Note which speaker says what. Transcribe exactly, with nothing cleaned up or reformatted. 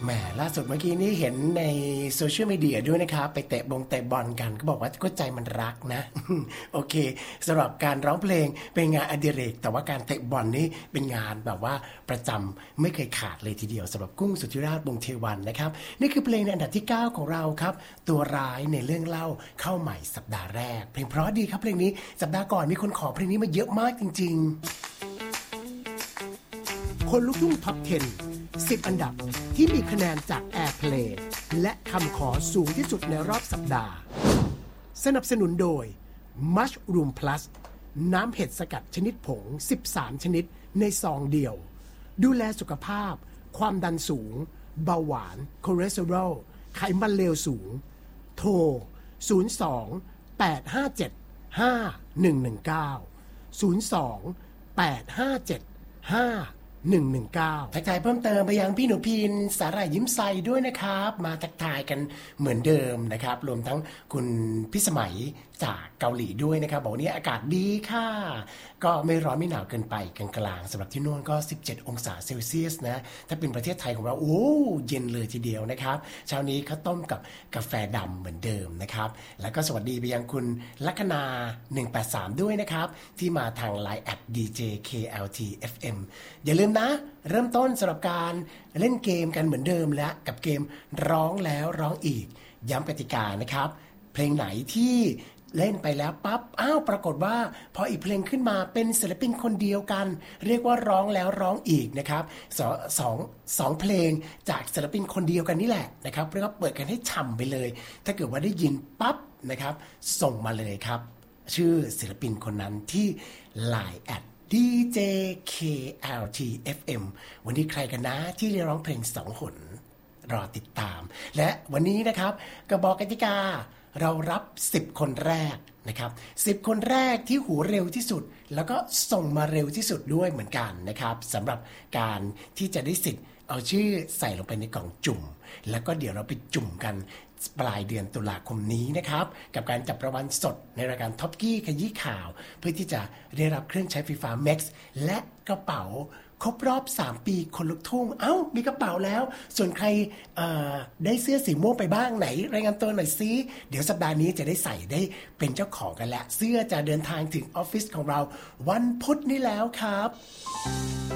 Speaker 1: แหมล่าสุดเมื่อกี้นี้เห็นในโซเชียลมีเดียด้วยนะครับไปเตะบงเตะบอลกันก็บอกว่าก็ใจมันรักนะ โอเคสำหรับการร้องเพลงเป็นงานอดิเรกแต่ว่าการเตะบอลนี่เป็นงานแบบว่าประจำไม่เคยขาดเลยทีเดียวสำหรับกุ้งสุทธิราชวงศ์เทวันนะครับนี่คือเพลงในอันดับที่เก้าของเราครับตัวร้ายในเรื่องเล่าเข้าใหม่สัปดาห์แรกเพลงเพราะดีครับเพลงนี้สัปดาห์ก่อนมีคนขอเพลงนี้มาเยอะมากจริงๆคนลูกทุ่งท็อปสิบสิบอันดับที่มีคะแนนจาก Airplay และคำขอสูงที่สุดในรอบสัปดาห์สนับสนุนโดย Mushroom Plus น้ำเห็ดสกัดชนิดผงสิบสามชนิดในซองเดียวดูแลสุขภาพความดันสูงเบาหวานคอเลสเตอรอลไขมันเลวสูงโทรศูนย์ สอง แปด ห้า เจ็ด ห้า หนึ่ง หนึ่ง เก้า ศูนย์ สอง แปด ห้า เจ็ด ห้าหนึ่ง หนึ่ง เก้าทักทายเพิ่มเติมไปยังพี่หนูพินสาหร่ายยิ้มใสด้วยนะครับมาทักทายกันเหมือนเดิมนะครับรวมทั้งคุณพิสมัยจากเกาหลีด้วยนะครับบอกว่านี้อากาศดีค่ะก็ไม่ร้อนไม่หนาวเกินไปกลางๆสำหรับที่นู่นก็สิบเจ็ดองศาเซลเซียสนะถ้าเป็นประเทศไทยของเราโอ้เย็นเลยทีเดียวนะครับเช้านี้ข้าวต้มกับกาแฟดำเหมือนเดิมนะครับแล้วก็สวัสดีไปยังคุณลัคนาหนึ่งแปดสามด้วยนะครับที่มาทาง ไลน์ แอท ดี เจ เค แอล ที เอฟ เอ็ม อย่าลืมนะเริ่มต้นสำหรับการเล่นเกมกันเหมือนเดิมและกับเกมร้องแล้วร้องอีกย้ำกติกานะครับเพลงไหนที่เล่นไปแล้วปั๊บอ้าวปรากฏว่าพออีกเพลงขึ้นมาเป็นศิลปินคนเดียวกันเรียกว่าร้องแล้วร้องอีกนะครับสองสองสองเพลงจากศิลปินคนเดียวกันนี่แหละนะครับเรียกว่าเปิดกันให้ฉ่ำไปเลยถ้าเกิดว่าได้ยินปั๊บนะครับส่งมาเลยครับชื่อศิลปินคนนั้นที่ ไลน์ แอท ดี เจ เค แอล ที เอฟ เอ็ม วันนี้ใครกันนะที่ได้ร้องเพลงสองหนรอติดตามและวันนี้นะครับกระบอกกติกาเรารับสิบคนแรกนะครับสิบคนแรกที่หูเร็วที่สุดแล้วก็ส่งมาเร็วที่สุดด้วยเหมือนกันนะครับสำหรับการที่จะได้สิทธิ์เอาชื่อใส่ลงไปในกล่องจุ่มแล้วก็เดี๋ยวเราไปจุ่มกันปลายเดือนตุลาคมนี้นะครับกับการจับรางวัลสดในรายการท็อปกี้ขยี้ข่าวเพื่อที่จะได้รับเครื่องใช้ไฟฟ้า Max และกระเป๋าครบรอบสามปีคนลุกทุ่งเอ้ามีกระเป๋าแล้วส่วนใครได้เสื้อสีม่วงไปบ้างไหนรายงานตัวหน่อยซิเดี๋ยวสัปดาห์นี้จะได้ใส่ได้เป็นเจ้าของกันแล้วเสื้อจะเดินทางถึงออฟฟิศของเราวันพุธนี้แล้วครับ